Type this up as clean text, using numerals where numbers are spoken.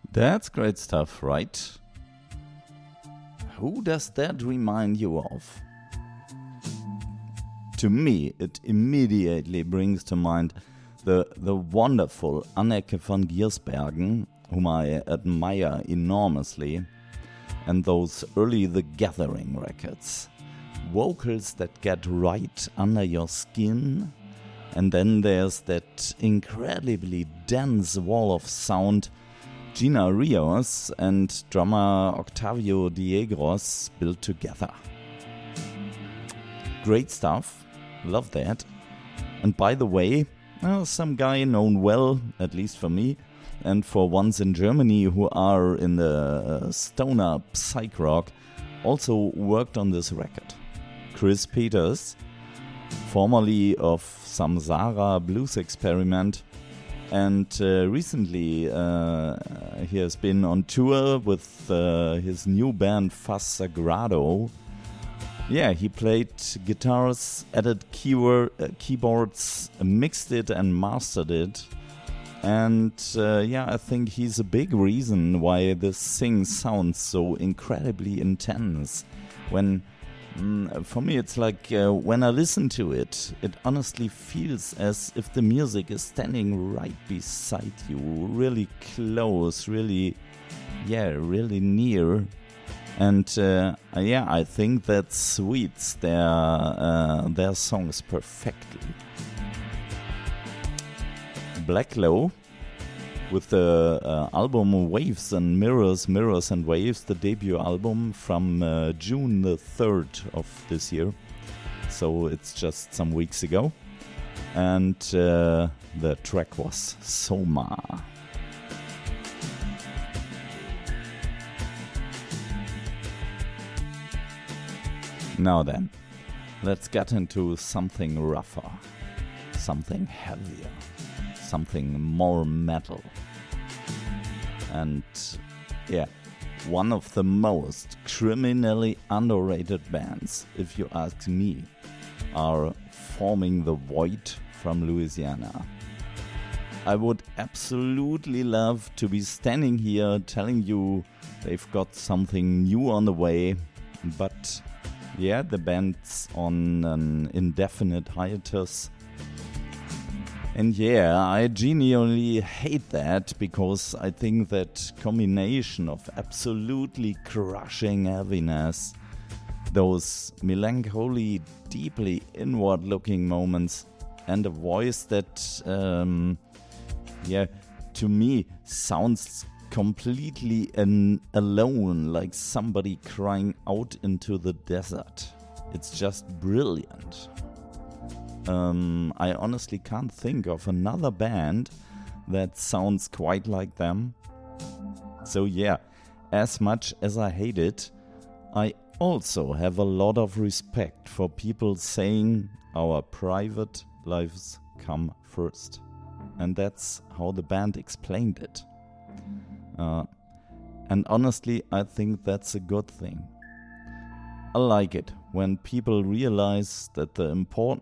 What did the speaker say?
That's great stuff, right? Who does that remind you of? To me, it immediately brings to mind the wonderful Anneke van Giersbergen, whom I admire enormously, and those early The Gathering records. Vocals that get right under your skin, and then there's that incredibly dense wall of sound Gina Rios and drummer Octavio Diegros built together. Great stuff, love that. And by the way, some guy known well, at least for me, and for ones in Germany who are in the stoner psych rock, also worked on this record. Chris Peters, formerly of Samsara Blues Experiment, and recently he has been on tour with his new band Faz Sagrado. Yeah, he played guitars, added keyboards, mixed it and mastered it. And I think he's a big reason why this thing sounds so incredibly intense. For me, it's like when I listen to it, it honestly feels as if the music is standing right beside you, really close, really near. And I think that suits their songs perfectly. Blacklow, with the album Waves and Mirrors, Mirrors and Waves, the debut album from June the 3rd of this year. So it's just some weeks ago. And the track was Soma. Now then, let's get into something rougher, something heavier, something more metal. And one of the most criminally underrated bands, if you ask me, are Forming the Void from Louisiana. I would absolutely love to be standing here telling you they've got something new on the way, but the band's on an indefinite hiatus. And I genuinely hate that, because I think that combination of absolutely crushing heaviness, those melancholy, deeply inward-looking moments, and a voice that, to me sounds completely alone, like somebody crying out into the desert. It's just brilliant. I honestly can't think of another band that sounds quite like them. So as much as I hate it, I also have a lot of respect for people saying our private lives come first. And that's how the band explained it. And honestly, I think that's a good thing. I like it when people realize that the important